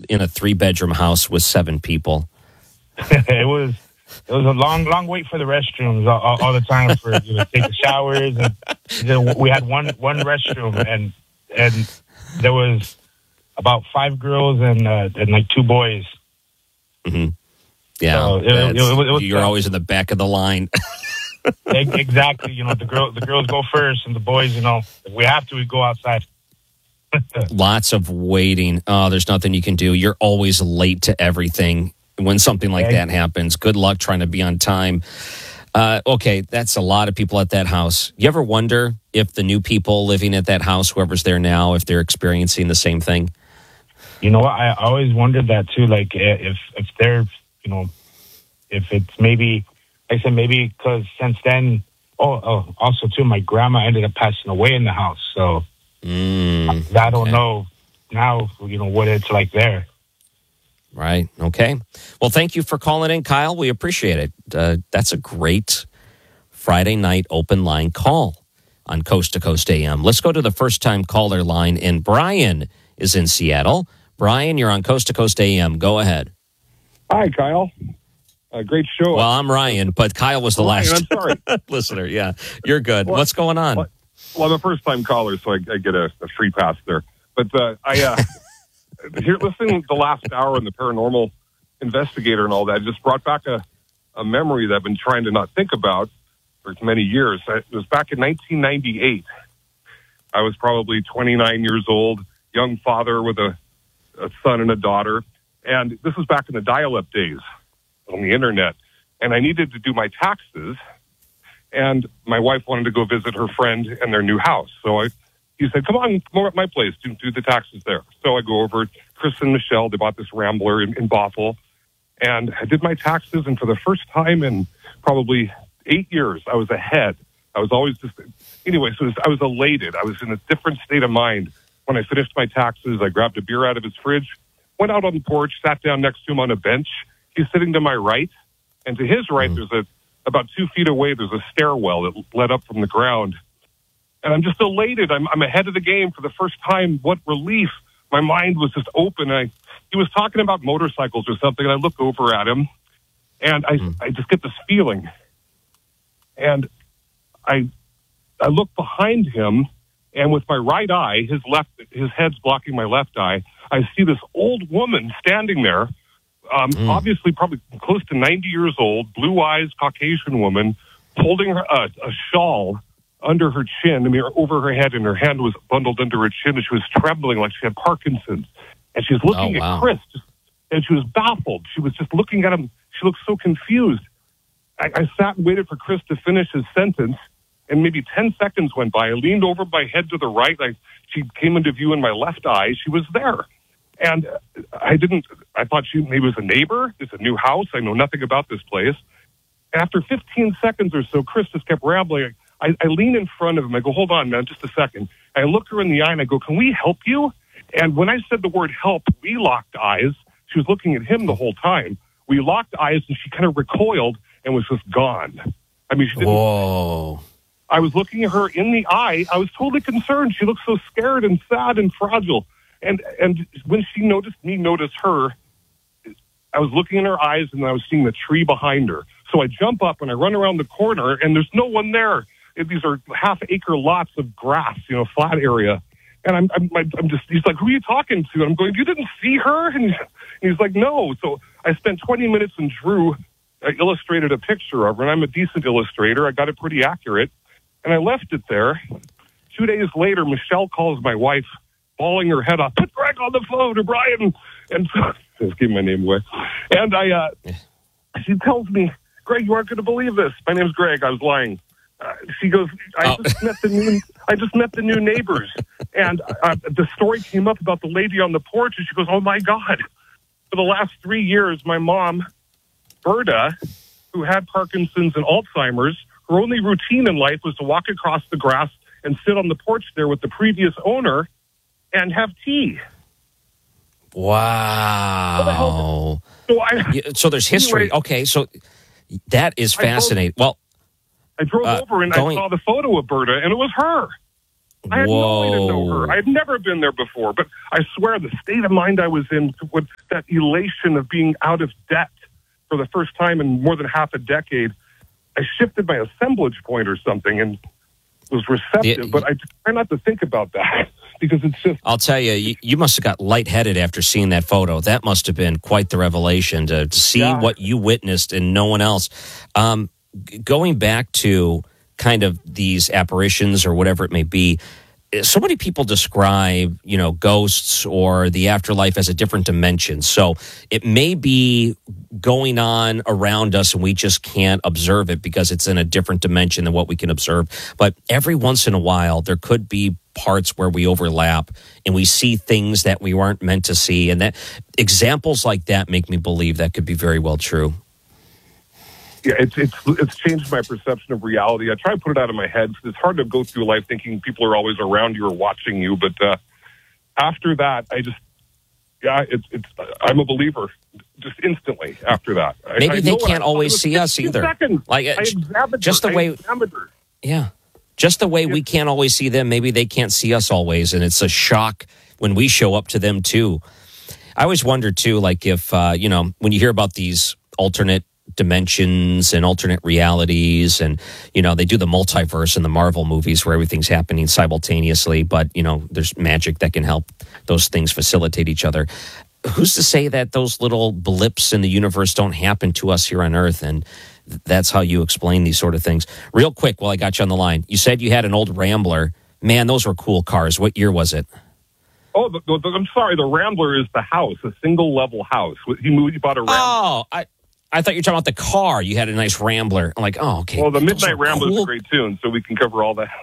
in a 3-bedroom house with 7 people. It was a long wait for the restrooms all the time for you to take the showers. And we had one restroom, and there was about 5 girls and like 2 boys. Mm-hmm. Yeah, so it was you're always in the back of the line. Exactly. The girls go first, and the boys, if we have to, we go outside. Lots of waiting. Oh, there's nothing you can do. You're always late to everything when something like that happens. Good luck trying to be on time. Okay, that's a lot of people at that house. You ever wonder if the new people living at that house, whoever's there now, if they're experiencing the same thing? You know what? I always wondered that too. Like if they're, if it's maybe, like I said, maybe because since then, also too, my grandma ended up passing away in the house. So I don't know now, what it's like there. Right. Okay. Well, thank you for calling in, Kyle. We appreciate it. That's a great Friday night open line call on Coast to Coast AM. Let's go to the first time caller line, and Brian is in Seattle. Brian, you're on Coast to Coast AM. Go ahead. Hi, Kyle. Great show. Well, I'm Ryan, but Kyle was the last I'm sorry. listener. Yeah, you're good. Well, what's going on? Well, I'm a first-time caller, so I get a free pass there. But here, listening to the last hour and the paranormal investigator and all that just brought back a memory that I've been trying to not think about for many years. It was back in 1998. I was probably 29 years old, young father with a son and a daughter. And this was back in the dial-up days on the internet. And I needed to do my taxes. And my wife wanted to go visit her friend in their new house. So he said, come on at my place, do the taxes there. So I go over, Chris and Michelle, they bought this Rambler in Bothell. And I did my taxes. And for the first time in probably 8 years, I was ahead. I was always I was elated. I was in a different state of mind. When I finished my taxes, I grabbed a beer out of his fridge, went out on the porch, sat down next to him on a bench. He's sitting to my right. And to his right, there's about 2 feet away, there's a stairwell that led up from the ground. And I'm just elated. I'm ahead of the game for the first time. What relief. My mind was just open. He was talking about motorcycles or something, and I look over at him, and I just get this feeling. And I look behind him, and with my right eye, his head's blocking my left eye, I see this old woman standing there, obviously probably close to 90 years old, blue eyes, Caucasian woman, holding a shawl under her chin, over her head, and her hand was bundled under her chin, and she was trembling like she had Parkinson's. And she's looking at Chris, and she was baffled. She was just looking at him. She looked so confused. I sat and waited for Chris to finish his sentence, and maybe 10 seconds went by. I leaned over my head to the right. She came into view in my left eye. She was there. And I thought she maybe was a neighbor. It's a new house. I know nothing about this place. And after 15 seconds or so, Chris just kept rambling. I lean in front of him. I go, hold on, man, just a second. I look her in the eye and I go, can we help you? And when I said the word help, we locked eyes. She was looking at him the whole time. We locked eyes and she kind of recoiled and was just gone. I mean, she didn't. Whoa. I was looking at her in the eye. I was totally concerned. She looked so scared and sad and fragile. And when she noticed me notice her, I was looking in her eyes and I was seeing the tree behind her. So I jump up and I run around the corner and there's no one there. These are half-acre lots of grass, flat area. And I'm just, he's like, who are you talking to? And I'm going, you didn't see her? And he's like, no. So I spent 20 minutes and illustrated a picture of her. And I'm a decent illustrator. I got it pretty accurate. And I left it there. 2 days later, Michelle calls my wife, bawling her head off, put Greg on the phone to Brian. And so, just gave my name away. And she tells me, Greg, you aren't going to believe this. My name's Greg. I was lying. She goes, I just met the new neighbors. And the story came up about the lady on the porch. And she goes, oh, my God. For the last 3 years, my mom, Berta, who had Parkinson's and Alzheimer's, her only routine in life was to walk across the grass and sit on the porch there with the previous owner and have tea. Wow. So there's history. Anyway, okay, so that is fascinating. I drove over and I saw the photo of Berta, and it was her. I had no way to know Whoa. her. I had never been there before, but I swear the state of mind I was in with that elation of being out of debt for the first time in more than half a decade, I shifted my assemblage point or something and was receptive, but I try not to think about that because it's just... I'll tell you, you must have got lightheaded after seeing that photo. That must have been quite the revelation to see what you witnessed and no one else. Going back to kind of these apparitions or whatever it may be, so many people describe, ghosts or the afterlife as a different dimension. So it may be going on around us and we just can't observe it because it's in a different dimension than what we can observe. But every once in a while, there could be parts where we overlap and we see things that we weren't meant to see. And that examples like that make me believe that could be very well true. Yeah, it's changed my perception of reality. I try to put it out of my head. It's hard to go through life thinking people are always around you or watching you. But after that, I'm a believer just instantly after that. Maybe they can't always see us either. Like just the way, just the way we can't always see them. Maybe they can't see us always, and it's a shock when we show up to them too. I always wonder too, like if when you hear about these alternate dimensions and alternate realities, and they do the multiverse in the Marvel movies where everything's happening simultaneously, but there's magic that can help those things facilitate each other. Who's to say that those little blips in the universe don't happen to us here on Earth? And that's how you explain these sort of things. Real quick, while I got you on the line, you said you had an old Rambler. Man, those were cool cars. What year was it? Oh, I'm sorry. The Rambler is the house, a single level house. He bought a Rambler. Oh, I thought you were talking about the car. You had a nice Rambler. I'm like, oh, okay. Well, the Midnight Rambler is a great tune, so we can cover all that.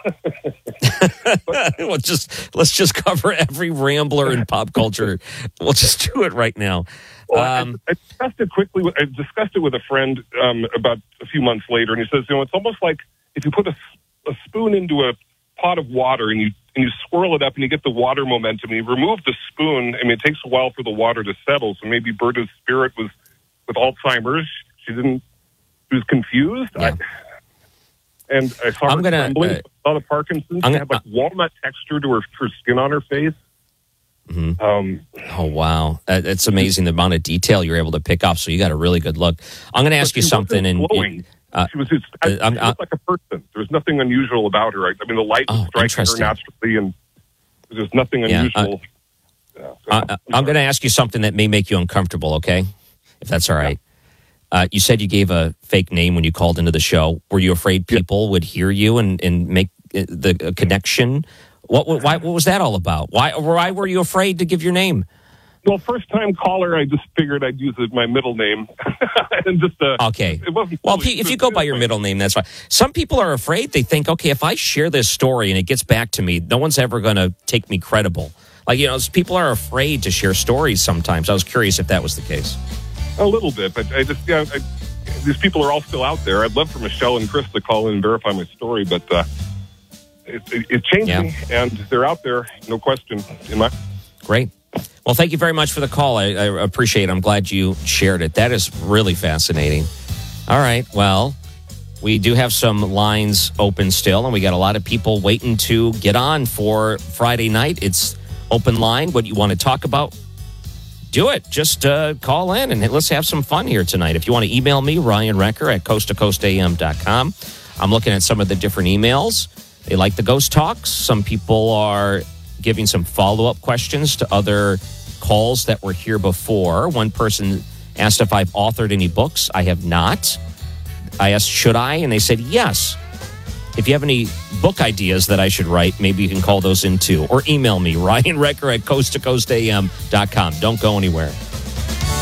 Well, let's just cover every Rambler in pop culture. We'll just do it right now. Well, I discussed it quickly. I discussed it with a friend about a few months later, and he says, it's almost like if you put a spoon into a pot of water and you swirl it up and you get the water momentum, and you remove the spoon. I mean, it takes a while for the water to settle, so maybe Berta's spirit was with Alzheimer's. She was confused. Yeah. I saw her trembling. Saw the Parkinson's. She had like walnut texture to her skin on her face. Mm-hmm. Oh, wow. It's amazing the amount of detail you're able to pick up. So you got a really good look. I'm going to ask you something. She looked like a person. There was nothing unusual about her. I mean, the light was striking her naturally, and there's nothing unusual. I'm going to ask you something that may make you uncomfortable, okay? If that's all right. You said you gave a fake name when you called into the show. Were you afraid people would hear you and make the connection? What was that all about? Why were you afraid to give your name? Well, first-time caller, I just figured I'd use my middle name. And just okay. It wasn't if you go by your middle name, that's fine. Some people are afraid. They think, okay, if I share this story and it gets back to me, no one's ever going to take me credible. Like, people are afraid to share stories sometimes. I was curious if that was the case. A little bit, but these people are all still out there. I'd love for Michelle and Chris to call in and verify my story, but it's changing, and they're out there, no question. Great. Well, thank you very much for the call. I appreciate it. I'm glad you shared it. That is really fascinating. All right. Well, we do have some lines open still, and we got a lot of people waiting to get on for Friday night. It's open line. What you want to talk about? Do it. Just call in and let's have some fun here tonight. If you want to email me, Ryan Recker at coasttocoastam.com. I'm looking at some of the different emails. They like the ghost talks. Some people are giving some follow-up questions to other calls that were here before. One person asked if I've authored any books. I have not. I asked, should I? And they said, yes. If you have any book ideas that I should write, maybe you can call those in too. Or email me, Ryan Recker at coasttocoastam.com. Don't go anywhere.